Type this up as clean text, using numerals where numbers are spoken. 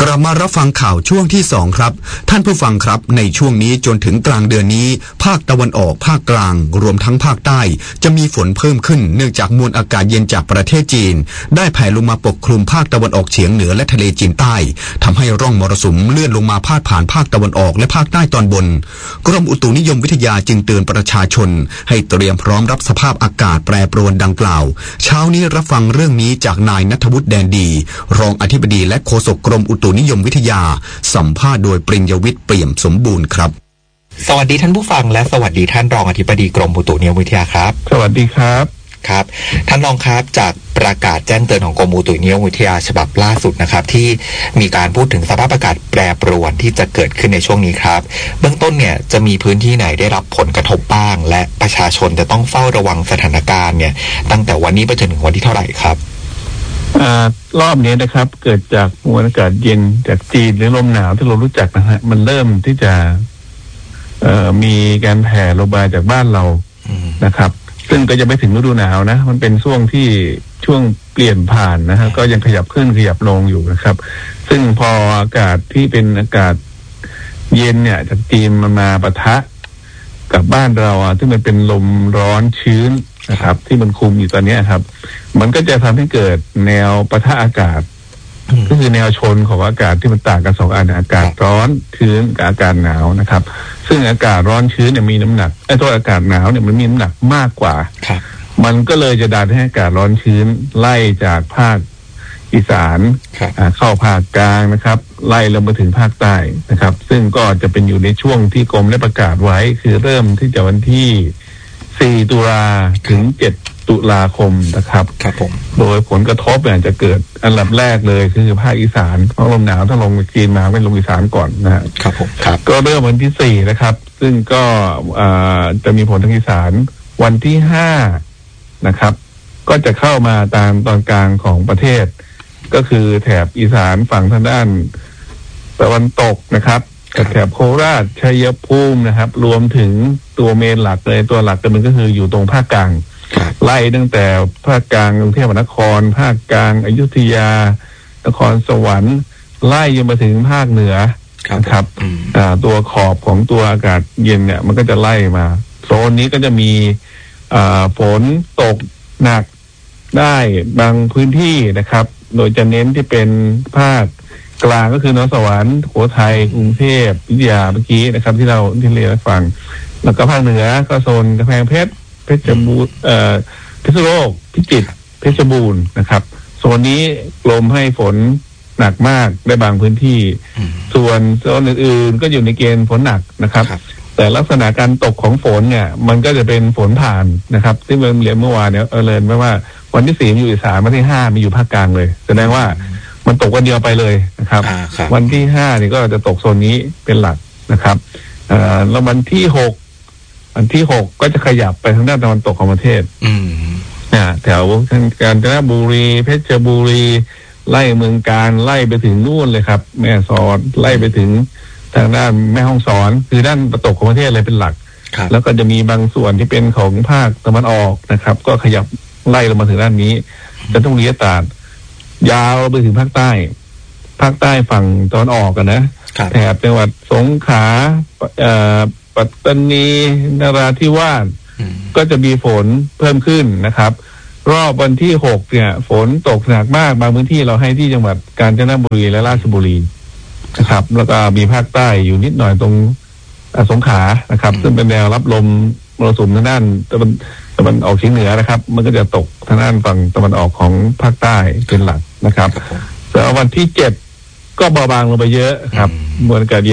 ลับมารับฟังข่าวช่วงที่2ครับท่านผู้ฟังครับในช่วงนี้จนถึงกลางเดือนนี้ภาคตะวันออกภาคกลางรวมทั้งภาคใต้จะมีฝนเพิ่มขึ้นเนื่องจากมวลอากาศเย็นจากประเทศจีนได้แผ่ลงมาปกคลุมภาคตะวันออกเฉียงเหนือและทะเลจีนใต้ทำให้ร่องมรสุมเลื่อนลงมาพาดผ่านภาคตะวันออกและภาคใต้ตอนบนกรมอุตุนิยมวิทยาจึงเตือนประชาชนให้เตรียมพร้อมรับสภาพอากาศแปรปรวนดังกล่าวเช้านี้รับฟังเรื่องนี้จากนายณัฐวุฒิแดนดีรองอธิบดีและโฆษกกรมอุตุนิยมวิทยาสัมภาษณ์โดยปริญญวิทย์เปี่ยมสมบูรณ์ครับสวัสดีท่านผู้ฟังและสวัสดีท่านรองอธิบดีกรมอุตุนิยมวิทยาครับสวัสดีครับครับท่านรองครับจากประกาศแจ้งเตือนของกรมอุตุนิยมวิทยาฉบับล่าสุดนะครับที่มีการพูดถึงสภาพอากาศแปรปรวนที่จะเกิดขึ้นในช่วงนี้ครับเบื้องต้นเนี่ยจะมีพื้นที่ไหนได้รับผลกระทบบ้างและประชาชนจะต้องเฝ้าระวังสถานการณ์เนี่ยตั้งแต่วันนี้ไปจนถึงวันที่เท่าไหร่ครับรอบนี้นะครับเกิดจากมวลอากาศเย็นจากจีนหรือลมหนาวที่เรารู้จักนะฮะมันเริ่มที่จะมีการแผ่ลงมาจากบ้านเรานะครับซึ่งก็จะไม่ถึงฤดูหนาวนะมันเป็นช่วงเปลี่ยนผ่านนะฮะก็ยังขยับขึ้นขยับลงอยู่นะครับซึ่งพออากาศที่เป็นอากาศเย็นเนี่ยจากจีนมันมาปะทะกับบ้านเราซึ่งมันเป็นลมร้อนชื้นนะครับที่มันคุมอยู่ตอนนี้ครับมันก็จะทำให้เกิดแนวปะทะอากาศก็คือแนวชนของอากาศที่มันต่างกัน2อันอากาศร้อนชื้นกับอากาศหนาวนะครับซึ่งอากาศร้อนชื้นเนี่ยมีน้ำหนักตัวอากาศหนาวเนี่ยมันมีน้ำหนักมากกว่ามันก็เลยจะดันให้อากาศร้อนชื้นไล่จากภาคอีสานเข้าภาคกลางนะครับไล่ลงมาถึงภาคใต้นะครับซึ่งก็จะเป็นอยู่ในช่วงที่กรมได้ประกาศไว้คือเริ่มที่จะวันที่4 ตุลาถึง 7 ตุลาคมนะครับครับผมโดยผลกระทบเนี่ยจะเกิดอันดับแรกเลยคือภาคอีสานเพราะลมหนาวถ้าลงจีนมาเป็นลงอีสานก่อนนะครับผมครับก็เริ่มวันที่4นะครับซึ่งก็จะมีผลทางอีสานวันที่5นะครับก็จะเข้ามาตามตอนกลางของประเทศก็คือแถบอีสานฝั่งทางด้านตะวันตกนะครับแถบโคราชชัยภูมินะครับรวมถึงตัวเมนหลักเลยตัวหลักมันก็คืออยู่ตรงภาคกลางไล่ตั้งแต่ภาคกลางกรุงเทพมหานครภาคกลางอยุธยานครสวรรค์ไล่ยังมาถึงภาคเหนือนะครับตัวขอบของตัวอากาศเย็นเนี่ยมันก็จะไล่มาโซนนี้ก็จะมีฝนตกหนักได้บางพื้นที่นะครับโดยจะเน้นที่เป็นภาคกลางก็คือนครสวรรค์สุโขทัยกรุงเทพวิทยาเมื่อกี้นะครับที่เราเรียนให้ฟังแล้วก็ภาคเหนือก็โซนกำแพงเพชรเพชรบูรณ์พิษณุโลกพิจิตรเพชรบูรณ์นะครับโซนนี้กลมให้ฝนหนักมากได้บางพื้นที่ส่วนโซนอื่นๆก็อยู่ในเกณฑ์ฝนหนักนะครับแต่ลักษณะการตกของฝนเนี่ยมันก็จะเป็นฝนผ่านนะครับที่เรียนเมื่อวานเนี่ยเรียนไว้ว่าวันที่4มีอยู่อีสานวันที่5มีอยู่ภาคกลางเลยแสดงว่ามันตกวันเดียวไปเลยนะครับวันที่5นี่ก็จะตกโซนนี้เป็นหลักนะครับแล้ววันที่6ก็จะขยับไปทางด้านตะวันตกของประเทศแถวกาญจนบุรีเพชรบุรีไล่เมืองการไล่ไปถึงนู่นเลยครับแม่สอดไล่ไปถึงทางด้านแม่ฮ่องสอนคือด้านตะวันตกของประเทศเลยเป็นหลักแล้วก็จะมีบางส่วนที่เป็นของภาคตะวันออกนะครับก็ขยับไล่ลงมาถึงด้านนี้จะต้องเลี้ยตาดยาวไปถึงภาคใต้ฝั่งตะวันออกกันนะแถบจังหวัดสงขลาปัตตานีนราธิวาสก็จะมีฝนเพิ่มขึ้นนะครับรอบวันที่6เนี่ยฝนตกหนักมากบางพื้นที่เราให้ที่จังหวัดกาญจนบุรีและราชบุรีนะครับแล้วก็มีภาคใต้อยู่นิดหน่อยตรงสงขลานะครับซึ่งเป็นแนวรับลมมรสุมทางด้านตะวันออกเฉียงเหนือนะครับมันก็จะตกทางด้านฝั่งตะวันออกของภาคใต้เป็นหลักนะครับแล้ววันที่7ก็เบาบางลงไปเยอะครับมวลอากาศ